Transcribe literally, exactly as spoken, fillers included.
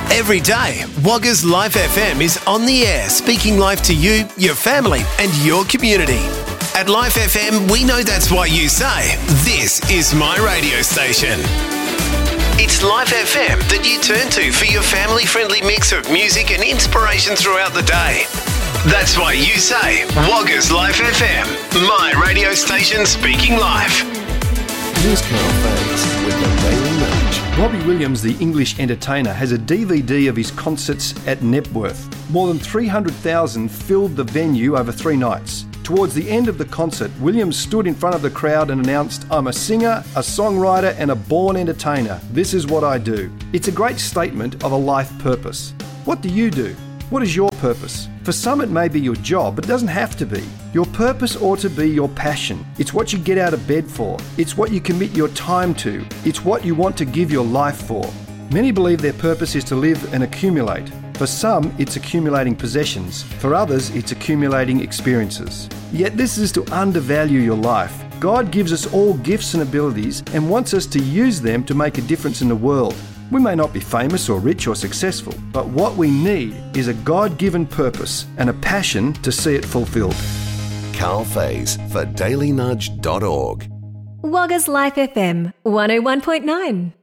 Every day, Wagga's Life F M is on the air, speaking life to you, your family and your community. At Life F M, we know that's why you say, this is my radio station. It's Life F M that you turn to for your family-friendly mix of music and inspiration throughout the day. That's why you say, Wagga's Life F M, my radio station speaking life. Here's Carl Faze with the Daily Nudge. Robbie Williams, the English entertainer, has a D V D of his concerts at Knebworth. More than three hundred thousand filled the venue over three nights. Towards the end of the concert, Williams stood in front of the crowd and announced, "I'm a singer, a songwriter and a born entertainer. This is what I do." It's a great statement of a life purpose. What do you do? What is your purpose? For some it may be your job, but it doesn't have to be. Your purpose ought to be your passion. It's what you get out of bed for. It's what you commit your time to. It's what you want to give your life for. Many believe their purpose is to live and accumulate. For some, it's accumulating possessions. For others, it's accumulating experiences. Yet this is to undervalue your life. God gives us all gifts and abilities and wants us to use them to make a difference in the world. We may not be famous or rich or successful, but what we need is a God-given purpose and a passion to see it fulfilled. Carl Faze for daily nudge dot org. Wagga's Life F M one oh one point nine.